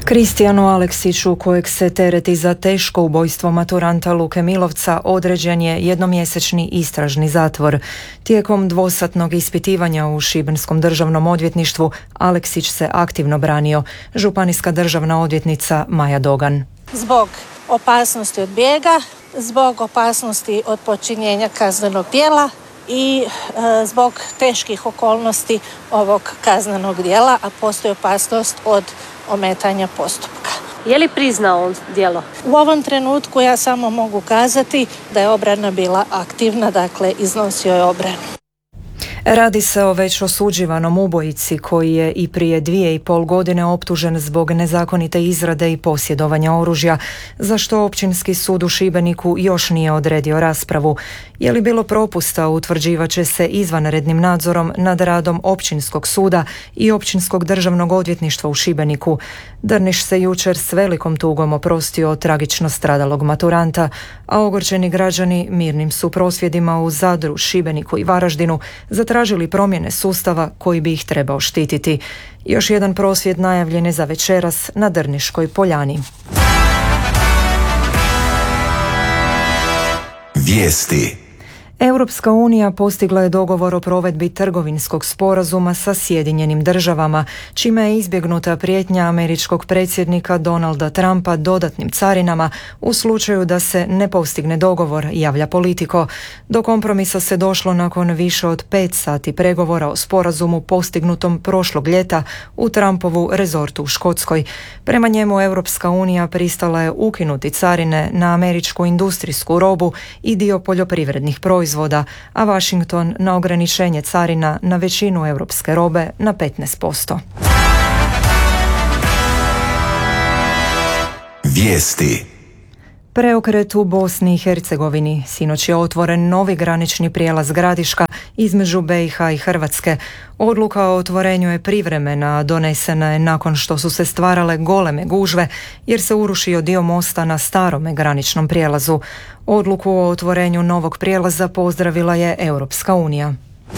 Kristijanu Aleksiću, kojeg se tereti za teško ubojstvo maturanta Luke Milovca, određen je jednomjesečni istražni zatvor. Tijekom dvosatnog ispitivanja u Šibenskom državnom odvjetništvu Aleksić se aktivno branio. Županijska državna odvjetnica Maja Dogan. Zbog opasnosti od bijega, zbog opasnosti od počinjenja kaznenog djela i zbog teških okolnosti ovog kaznenog djela, a postoji opasnost od ometanja postupka. Je li priznao on djelo? U ovom trenutku ja samo mogu kazati da je obrana bila aktivna, dakle iznosio je obranu. Radi se o već osuđivanom ubojici koji je i prije 2,5 godine optužen zbog nezakonite izrade i posjedovanja oružja, za što Općinski sud u Šibeniku još nije odredio raspravu. Je li bilo propusta, utvrđivat će se izvanrednim nadzorom nad radom Općinskog suda i Općinskog državnog odvjetništva u Šibeniku. Drniš se jučer s velikom tugom oprostio od tragično stradalog maturanta, a ogorčeni građani mirnim su prosvjedima u Zadru, Šibeniku i Varaždinu zatražili promjene sustava koji bi ih trebao štititi. Još jedan prosvjed najavljen je za večeras na Drniškoj poljani. Vijesti. Europska unija postigla je dogovor o provedbi trgovinskog sporazuma sa Sjedinjenim državama, čime je izbjegnuta prijetnja američkog predsjednika Donalda Trumpa dodatnim carinama u slučaju da se ne postigne dogovor, javlja Politico. Do kompromisa se došlo nakon više od 5 sati pregovora o sporazumu postignutom prošlog ljeta u Trumpovu rezortu u Škotskoj. Prema njemu Europska unija pristala je ukinuti carine na američku industrijsku robu i dio poljoprivrednih proizvoda, a Washington na ograničenje carina na većinu europske robe na 15%. Vijesti. Preokret u Bosni i Hercegovini. Sinoć je otvoren novi granični prijelaz Gradiška između BiH i Hrvatske. Odluka o otvorenju je privremena, a donesena je nakon što su se stvarale goleme gužve jer se urušio dio mosta na starome graničnom prijelazu. Odluku o otvorenju novog prijelaza pozdravila je Europska unija.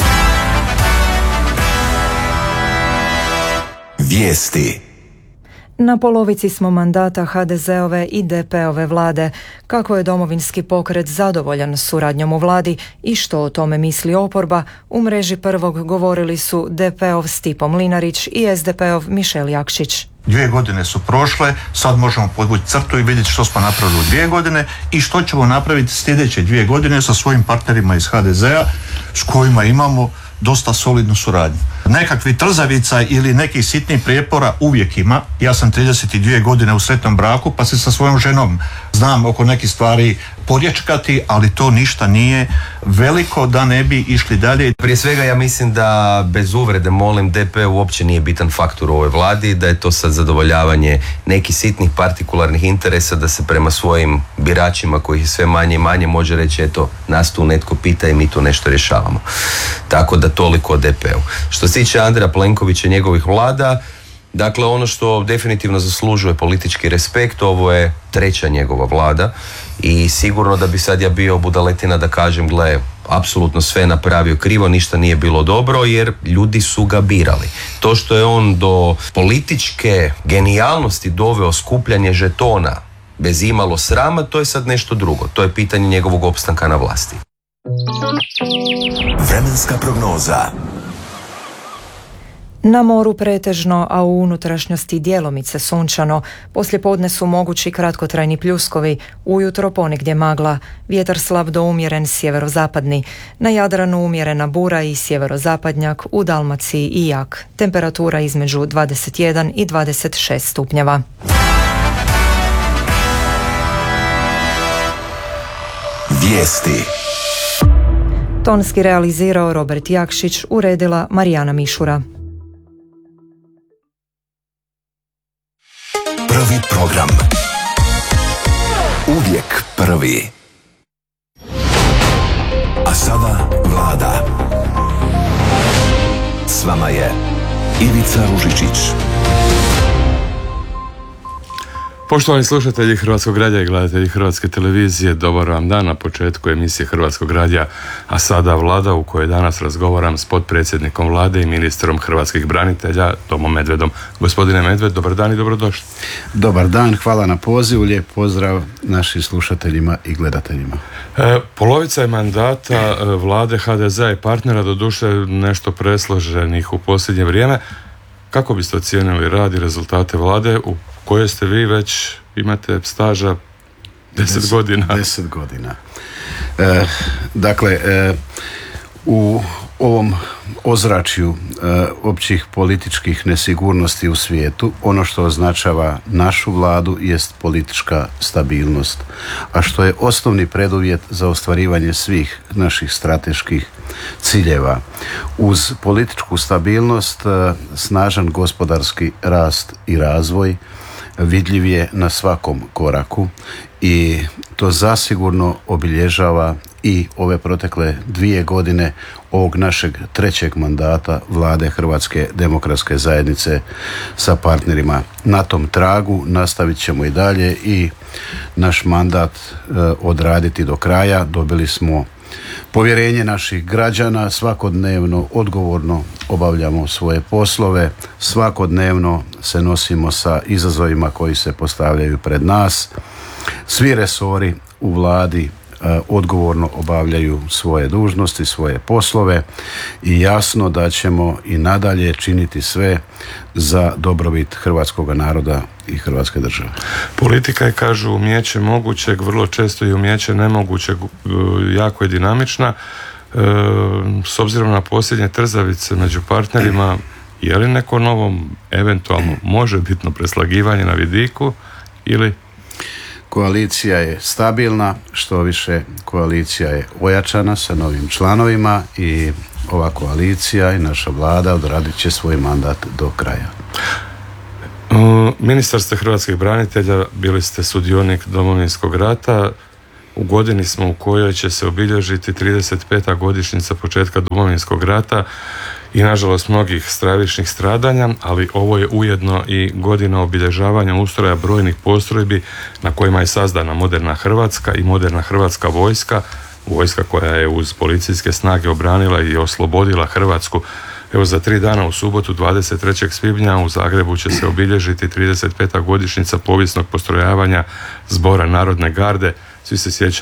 Vijesti. Na polovici smo mandata HDZ-ove i DP-ove vlade. Kako je Domovinski pokret zadovoljan suradnjom u vladi i što o tome misli oporba, u mreži Prvog govorili su DP-ov Stipo Mlinarić i SDP-ov Mišel Jakšić. 2 godine su prošle, sad možemo podvući crtu i vidjeti što smo napravili u 2 godine i što ćemo napraviti sljedeće 2 godine sa svojim partnerima iz HDZ-a s kojima imamo dosta solidnu suradnju. Nekakvi trzavica ili nekih sitnih prijepora uvijek ima. Ja sam 32 godine u sretnom braku, pa se sa svojom ženom znam oko nekih stvari porječkati, ali to ništa nije veliko da ne bi išli dalje. Prije svega ja mislim da, bez uvrede molim, DP uopće nije bitan faktor u ovoj vladi, da je to sad zadovoljavanje nekih sitnih partikularnih interesa, da se prema svojim biračima, kojih je sve manje i manje, može reći eto, nas tu netko pita i mi tu nešto rješavamo. Tako da toliko o DP-u. Što se tiče Andreja Plenkovića i njegovih vlada, dakle ono što definitivno zaslužuje politički respekt, ovo je 3. njegova vlada i sigurno da bi sad ja bio budaletina da kažem gle, apsolutno sve napravio krivo, ništa nije bilo dobro jer ljudi su ga birali. To što je on do političke genijalnosti doveo skupljanje žetona bez imalo srama, to je sad nešto drugo. To je pitanje njegovog opstanka na vlasti. Vremenska prognoza. Na moru pretežno, a u unutrašnjosti djelomice sunčano. Poslijepodne su mogući kratkotrajni pljuskovi, ujutro ponegdje magla, vjetar slab do umjeren sjeverozapadni. Na Jadranu umjerena bura i sjeverozapadnjak, u Dalmaciji i jak. Temperatura između 21 i 26 stupnjeva. Vijesti. Tonski realizirao Robert Jakšić, uredila Marijana Mišura. Prvi program. Uvijek prvi. A sada Vlada. S vama je Ivica Ružičić. Poštovani slušatelji Hrvatskog radija i gledatelji Hrvatske televizije, dobar vam dan na početku emisije Hrvatskog radija, a sada Vlada, u kojoj danas razgovaram s potpredsjednikom Vlade i ministrom hrvatskih branitelja Tomom Medvedom. Gospodine Medved, dobar dan i dobrodošli. Dobar dan, hvala na pozivu, lijep pozdrav našim slušateljima i gledateljima. Polovica je mandata Vlade HDZ-a i partnera, doduše nešto presloženih u posljednje vrijeme. Kako biste ocijenili rad i rezultate Vlade u kojoj ste vi već imate staža 10 godina? 10 godina. Dakle, u ovom ozračju općih političkih nesigurnosti u svijetu, ono što označava našu Vladu jest politička stabilnost, a što je osnovni preduvjet za ostvarivanje svih naših strateških ciljeva. Uz političku stabilnost, snažan gospodarski rast i razvoj vidljiv je na svakom koraku i to zasigurno obilježava i ove protekle 2 godine ovog našeg 3. mandata Vlade Hrvatske demokratske zajednice sa partnerima. Na tom tragu nastavit ćemo i dalje i naš mandat odraditi do kraja. Dobili smo povjerenje naših građana, svakodnevno odgovorno obavljamo svoje poslove, svakodnevno se nosimo sa izazovima koji se postavljaju pred nas. Svi resori u Vladi odgovorno obavljaju svoje dužnosti, svoje poslove i jasno da ćemo i nadalje činiti sve za dobrobit hrvatskog naroda i Hrvatske države. Politika je, kažu, umijeće mogućeg, vrlo često i umijeće nemogućeg, jako je dinamična. S obzirom na posljednje trzavice među partnerima, je li neko novo eventualno možebitno preslagivanje na vidiku ili... Koalicija je stabilna, što više koalicija je ojačana sa novim članovima i ova koalicija i naša Vlada odradit će svoj mandat do kraja. Ministar ste hrvatskih branitelja, bili ste sudionik Domovinskog rata. U godini smo u kojoj će se obilježiti 35. godišnjica početka Domovinskog rata i nažalost mnogih stravičnih stradanja, ali ovo je ujedno i godina obilježavanja ustroja brojnih postrojbi na kojima je sazdana moderna Hrvatska i moderna Hrvatska vojska, vojska koja je uz policijske snage obranila i oslobodila Hrvatsku. Evo, za 3 dana u subotu 23. svibnja u Zagrebu će se obilježiti 35. godišnjica povijesnog postrojavanja Zbora Narodne garde. Svi se sjećamo